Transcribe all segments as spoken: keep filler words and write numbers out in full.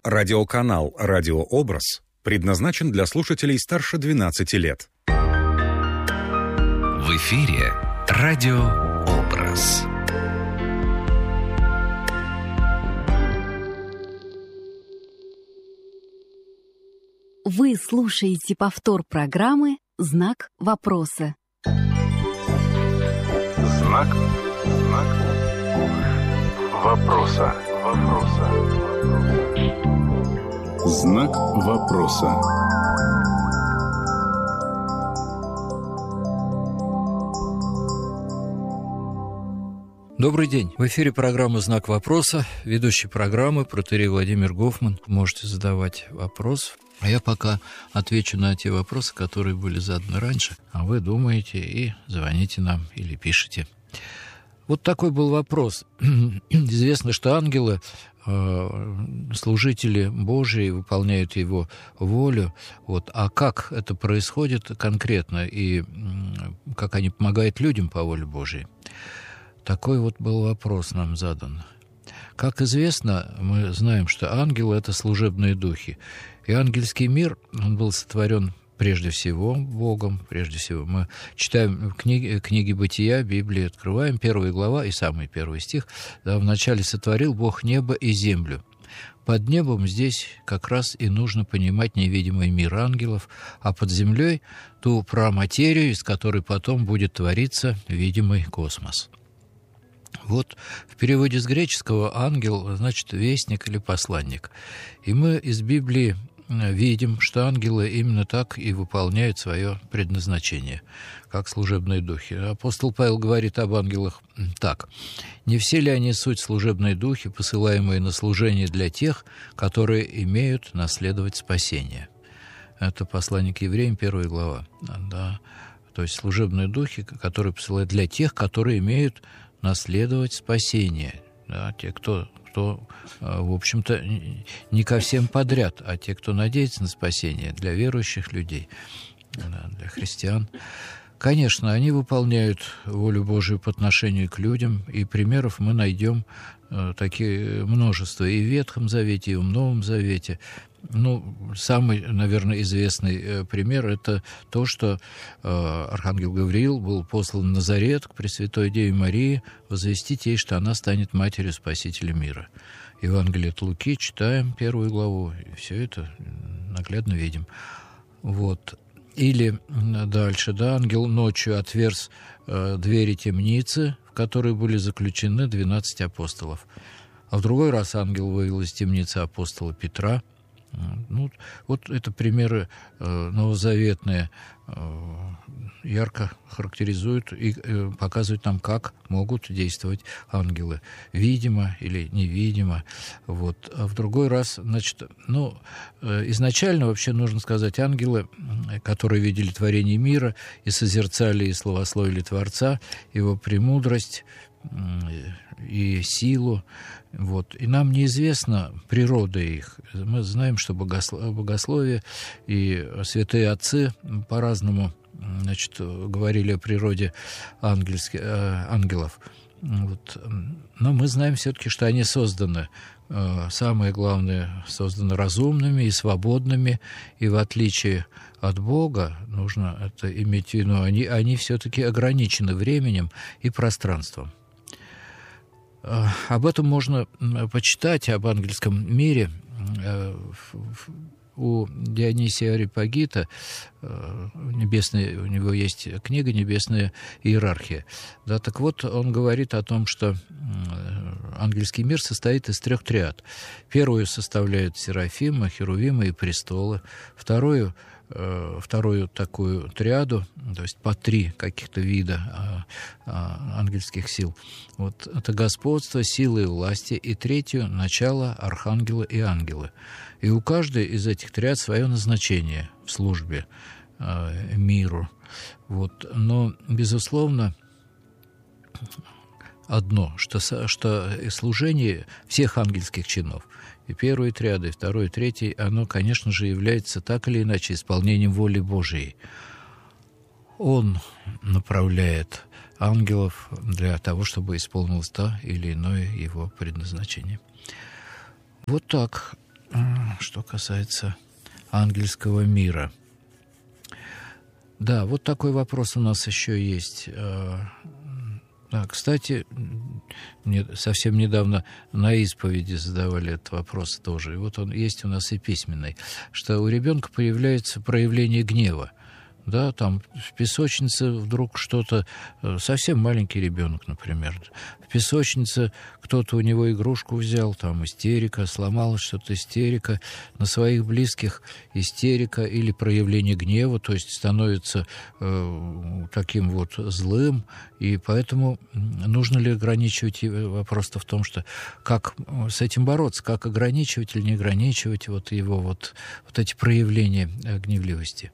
Радиоканал «Радиообраз» предназначен для слушателей старше двенадцати лет. В эфире «Радиообраз». Вы слушаете повтор программы «Знак вопроса». Знак, знак вопроса, вопроса. Знак вопроса. Добрый день. В эфире программа «Знак вопроса». Ведущий программы протоиерей Владимир Гофман. Можете задавать вопрос. А я пока отвечу на те вопросы, которые были заданы раньше. А вы думаете и звоните нам или пишите. Вот такой был вопрос. Известно, что ангелы, служители Божии, выполняют Его волю. Вот. А как это происходит конкретно и как они помогают людям по воле Божией? Такой вот был вопрос нам задан. Как известно, мы знаем, что ангелы — это служебные духи. И ангельский мир, он был сотворен прежде всего Богом, прежде всего. Мы читаем книги, книги Бытия, Библии, открываем первая глава и самый первый стих. Да, вначале сотворил Бог небо и землю. Под небом здесь как раз и нужно понимать невидимый мир ангелов, а под землей ту праматерию, из которой потом будет твориться видимый космос. Вот в переводе с греческого ангел значит вестник или посланник. И мы из Библии видим, что ангелы именно так и выполняют свое предназначение, как служебные духи. Апостол Павел говорит об ангелах так: «Не все ли они суть служебные духи, посылаемые на служение для тех, которые имеют наследовать спасение?» Это послание к евреям, первая глава. Да. То есть служебные духи, которые посылают для тех, которые имеют наследовать спасение. Да, те, кто, кто, в общем-то, не ко всем подряд, а те, кто надеется на спасение, для верующих людей, да, для христиан. Конечно, они выполняют волю Божию по отношению к людям, и примеров мы найдем э, такие множество и в Ветхом Завете, и в Новом Завете. Ну, самый, наверное, известный э, пример – это то, что э, архангел Гавриил был послан в Назарет к Пресвятой Деве Марии возвестить ей, что она станет матерью Спасителя мира. Евангелие от Луки, читаем первую главу, и все это наглядно видим. Вот. Или дальше, да, ангел ночью отверз э, двери темницы, в которой были заключены двенадцать апостолов. А в другой раз ангел вывел из темницы апостола Петра. Ну, вот это примеры э, новозаветные, э, ярко характеризуют и э, показывают нам, как могут действовать ангелы, видимо или невидимо. Вот. А в другой раз, значит, ну, э, изначально вообще нужно сказать, ангелы, которые видели творение мира и созерцали и славословили Творца, его премудрость и силу. Вот. И нам неизвестна природа их. Мы знаем, что богословие и святые отцы по-разному, значит, говорили о природе ангельских, ангелов. Вот. Но мы знаем все-таки, что они созданы, самое главное, созданы разумными и свободными, и в отличие от Бога, нужно это иметь в виду, они, они все-таки ограничены временем и пространством. Об этом можно почитать, об ангельском мире. У Дионисия Ареопагита, небесная, у него есть книга «Небесная иерархия». Да, так вот, он говорит о том, что ангельский мир состоит из трех триад. Первую составляют серафимы, херувимы и престолы. Вторую вторую такую триаду, то есть по три каких-то вида а, а, ангельских сил. Вот это господство, силы и власти. И третью — начало, архангелы и ангелы. И у каждой из этих триад свое назначение в службе а, миру. Вот. Но, безусловно, одно, что, что служение всех ангельских чинов, и первой триады, и второй, и третьей, оно, конечно же, является так или иначе исполнением воли Божией. Он направляет ангелов для того, чтобы исполнилось то или иное его предназначение. Вот так. что касается ангельского мира. Да, вот такой вопрос у нас еще есть. Да, кстати, мне совсем недавно на исповеди задавали этот вопрос тоже. И вот он есть у нас и письменный, что у ребенка появляется проявление гнева. Да, там в песочнице вдруг что-то... Совсем маленький ребенок, например. В песочнице кто-то у него игрушку взял, там истерика, сломалось что-то, истерика. На своих близких истерика или проявление гнева, то есть становится э, таким вот злым. И поэтому нужно ли ограничивать... Вопрос-то в том, что как с этим бороться, как ограничивать или не ограничивать вот его вот, вот эти проявления гневливости.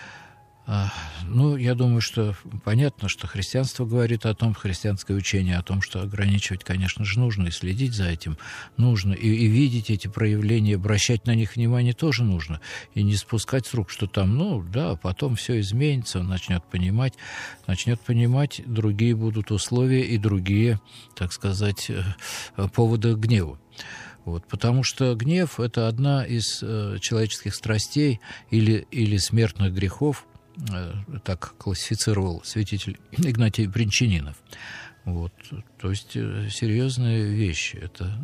Ну, я думаю, что понятно, что христианство говорит о том, христианское учение о том, что ограничивать, конечно же, нужно, и следить за этим нужно, и, и видеть эти проявления, обращать на них внимание тоже нужно, и не спускать с рук, что там, ну, да, потом все изменится, он начнет понимать, начнет понимать, другие будут условия и другие, так сказать, поводы к гневу. Вот, потому что гнев – это одна из э, человеческих страстей или, или смертных грехов, так классифицировал святитель Игнатий Бринчанинов. Вот. То есть серьезные вещи. Это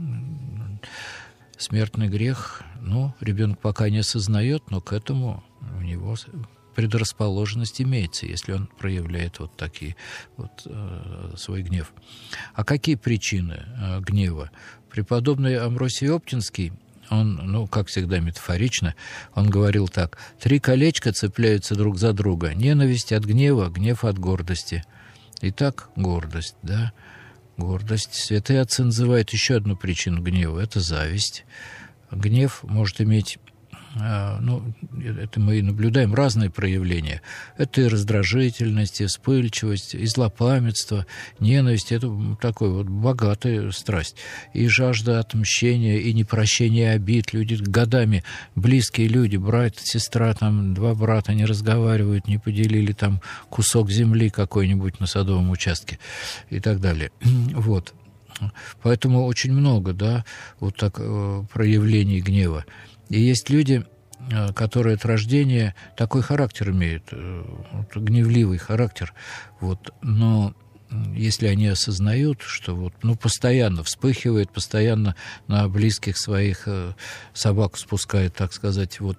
смертный грех. Ну, ребенок пока не осознает, но к этому у него предрасположенность имеется, если он проявляет вот такие вот э, свой гнев. А какие причины э, гнева? Преподобный Амвросий Оптинский, он, ну, как всегда, метафорично, он говорил так: «Три колечка цепляются друг за друга. Ненависть от гнева, гнев от гордости». Итак, гордость, да, гордость. Святые отцы называют еще одну причину гнева – это зависть. Гнев может иметь... Ну, это мы и наблюдаем разные проявления. Это и раздражительность, и вспыльчивость, и злопамятство, ненависть. Это такой вот богатая страсть. И жажда отмщения, и непрощение обид. Люди годами, близкие люди, брат, сестра, там, два брата не разговаривают, не поделили там кусок земли какой-нибудь на садовом участке и так далее. Вот. Поэтому очень много, да, вот так проявлений гнева. И есть люди, которые от рождения такой характер имеют, вот, гневливый характер, вот, но если они осознают, что вот, ну, постоянно вспыхивает, постоянно на близких своих собак спускает, так сказать, вот,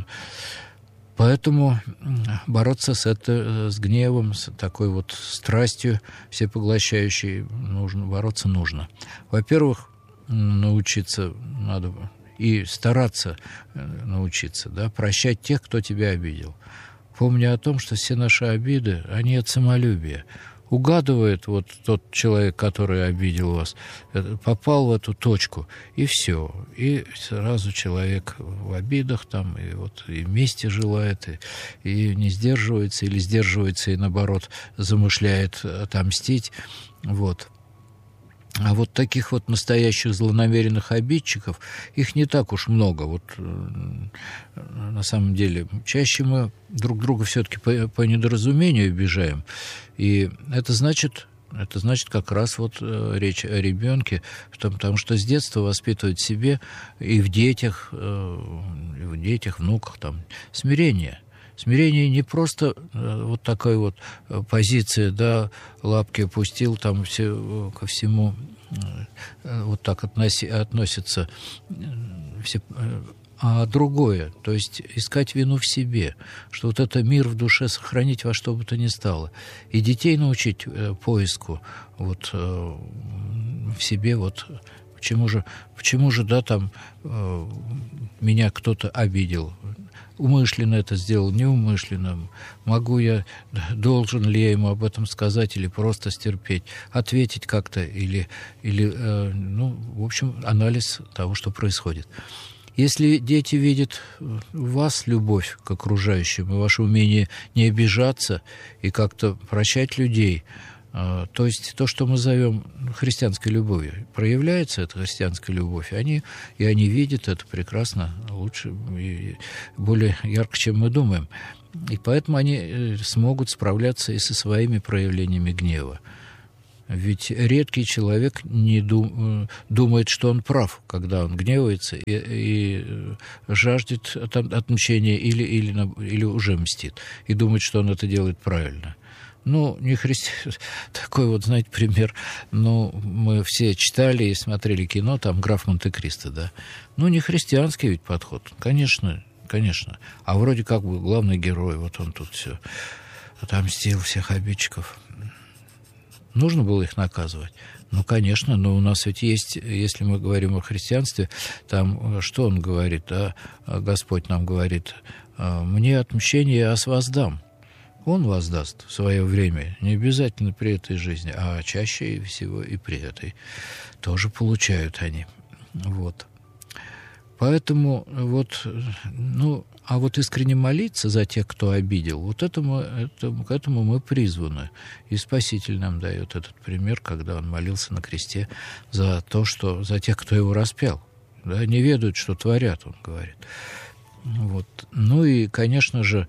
поэтому бороться с, это, с гневом, с такой вот страстью всепоглощающей, нужно, бороться нужно. Во-первых, научиться надо... И стараться научиться, да, прощать тех, кто тебя обидел. Помня о том, что все наши обиды, они от самолюбия. Угадывает вот тот человек, который обидел вас, попал в эту точку, и все. И сразу человек в обидах, там, и, вот, и мести желает, и, и не сдерживается, или сдерживается, и наоборот замышляет отомстить. Вот. А вот таких вот настоящих злонамеренных обидчиков, их не так уж много. Вот на самом деле чаще мы друг друга все-таки по, по недоразумению обижаем. И это значит, это значит как раз вот речь о ребенке, потому что с детства воспитывать в себе и в детях, и в детях, внуках там, смирение. Смирение не просто э, вот такая вот позиция, да, лапки опустил, там все, ко всему э, вот так относи, относится, э, все, э, а другое, то есть искать вину в себе, что вот это мир в душе сохранить во что бы то ни стало. И детей научить э, поиску вот, э, в себе вот... Почему же, почему же, да, там э, меня кто-то обидел? Умышленно это сделал, неумышленно. Могу я, должен ли я ему об этом сказать или просто стерпеть? Ответить как-то или, или э, ну, в общем, анализ того, что происходит. Если дети видят в вас любовь к окружающим и ваше умение не обижаться и как-то прощать людей, то есть то, что мы зовем христианской любовью, проявляется эта христианская любовь, они, и они видят это прекрасно, лучше и более ярко, чем мы думаем. И поэтому они смогут справляться и со своими проявлениями гнева. Ведь редкий человек не дум, думает, что он прав, когда он гневается и, и жаждет отмщения или, или, или уже мстит, и думает, что он это делает правильно. Ну, не христи... Такой вот, знаете, пример. Ну, мы все читали и смотрели кино, там «Граф Монте-Кристо», да. Ну, не христианский ведь подход. Конечно, конечно. А вроде как бы главный герой, вот он тут все отомстил всех обидчиков. Нужно было их наказывать? Ну, конечно, но у нас ведь есть, если мы говорим о христианстве, там, что он говорит, да? Господь нам говорит: «Мне отмщение я с вас дам». Он воздаст в свое время, не обязательно при этой жизни, а чаще всего и при этой. Тоже получают они. Вот. Поэтому вот, ну, а вот искренне молиться за тех, кто обидел, вот этому, этому, к этому мы призваны. И Спаситель нам дает этот пример, когда он молился на кресте за то, что, за тех, кто его распял. Да, не ведают, что творят, он говорит. Вот. Ну и, конечно же,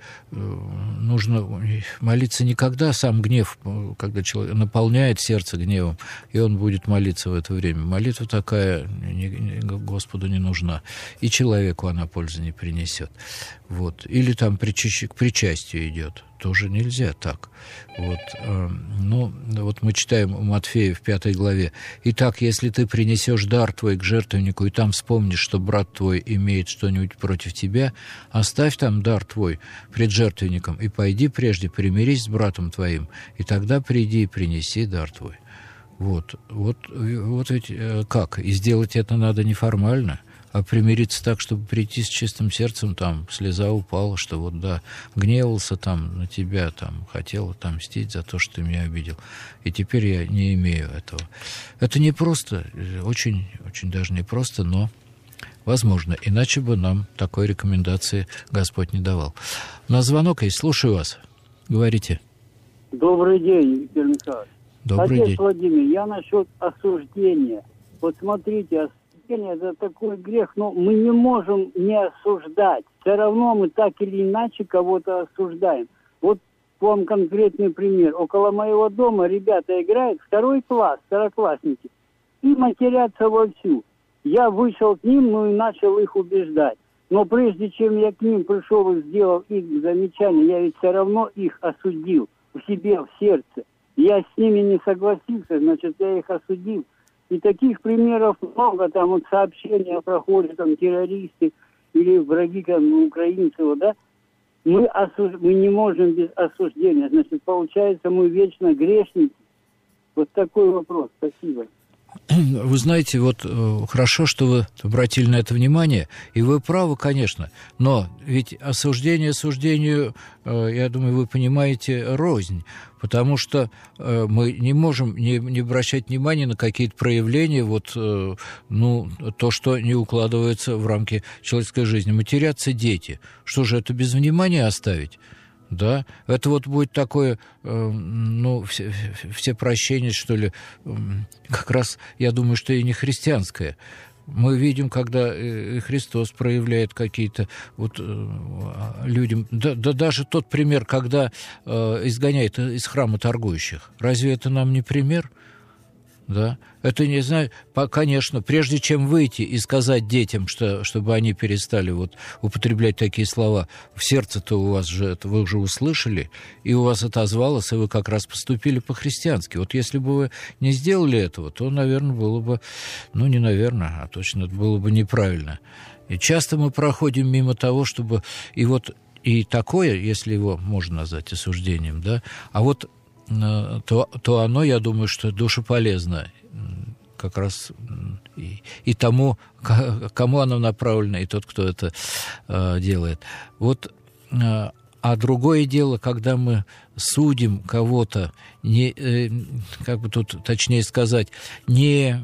нужно молиться не когда сам гнев, когда человек наполняет сердце гневом, и он будет молиться в это время. Молитва такая Господу не нужна, и человеку она пользы не принесет. Вот. Или там причащ... к причастию идет. Тоже нельзя так. Вот. Ну, вот мы читаем у Матфея в пятой главе. «Итак, если ты принесешь дар твой к жертвеннику, и там вспомнишь, что брат твой имеет что-нибудь против тебя, оставь там дар твой пред жертвенником, и пойди прежде примирись с братом твоим, и тогда приди и принеси дар твой». Вот, вот, вот ведь как? И сделать это надо неформально, а примириться так, чтобы прийти с чистым сердцем, там, слеза упала, что вот, да, гневался там на тебя, там, хотел отомстить за то, что ты меня обидел, и теперь я не имею этого. Это не просто, очень, очень даже не просто, но возможно, иначе бы нам такой рекомендации Господь не давал. На звонок есть, слушаю вас, говорите. Добрый день, Виктор Михайлович. Добрый Отец день. Владимир, я насчет осуждения. Вот смотрите, это такой грех, но мы не можем не осуждать. Все равно мы так или иначе кого-то осуждаем. Вот вам конкретный пример. Около моего дома ребята играют, второй класс, второклассники, и матерятся вовсю. Я вышел к ним, ну и начал их убеждать. Но прежде чем я к ним пришел и сделал их замечания, я ведь все равно их осудил в себе, в сердце. Я с ними не согласился, значит, я их осудил. И таких примеров много, там вот сообщения проходят, там террористы или враги там, украинцев, да. Мы, осуж... мы не можем без осуждения, значит, получается, мы вечно грешники. Вот такой вопрос, спасибо. Вы знаете, вот хорошо, что вы обратили на это внимание, и вы правы, конечно, но ведь осуждение осуждению, я думаю, вы понимаете, рознь, потому что мы не можем не, не обращать внимания на какие-то проявления, вот, ну, то, что не укладывается в рамки человеческой жизни. Матерятся дети. Что же, это без внимания оставить? Да, это вот будет такое, э, ну, все, все прощения, что ли, э, как раз, я думаю, что и не христианское. Мы видим, когда и Христос проявляет какие-то вот э, людям, да, да даже тот пример, когда э, изгоняет из храма торгующих. Разве это нам не пример? Да, это не знаю, конечно, прежде чем выйти и сказать детям, что, чтобы они перестали вот употреблять такие слова, в сердце-то у вас же это, вы уже услышали, и у вас отозвалось, и вы как раз поступили по-христиански. Вот если бы вы не сделали этого, то, наверное, было бы, ну, не наверное, а точно это было бы неправильно. И часто мы проходим мимо того, чтобы, и вот, и такое, если его можно назвать осуждением, да, а вот То, то оно, я думаю, что душеполезно как раз и, и тому, кому оно направлено, и тот, кто это э, делает. Вот, э, а другое дело, когда мы судим кого-то, не, э, как бы тут точнее сказать, не...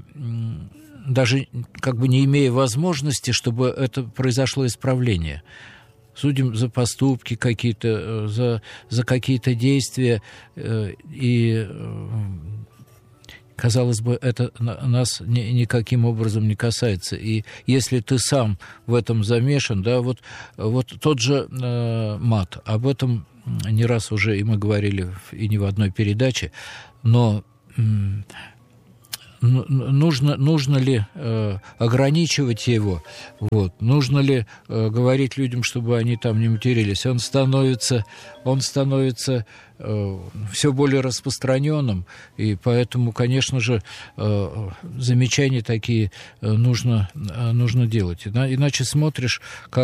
даже как бы не имея возможности, чтобы это произошло исправление. Судим за поступки какие-то, за, за какие-то действия, и, казалось бы, это нас ни, никаким образом не касается. И если ты сам в этом замешан, да, вот, вот тот же э, мат, об этом не раз уже и мы говорили, и не в одной передаче, но нужно, нужно ли э, ограничивать его, вот, нужно ли э, говорить людям, чтобы они там не матерились. Он становится, он становится э, все более распространенным, и поэтому, конечно же, э, замечания такие э, нужно, э, нужно делать. Иначе смотришь, как